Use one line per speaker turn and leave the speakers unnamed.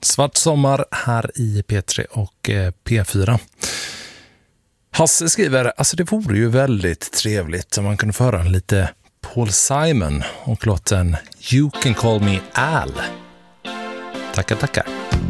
Svart sommar här i P3 och P4. Hasse skriver, alltså det vore ju väldigt trevligt om man kunde föra en lite Paul Simon och låten You Can Call Me Al. Tackar.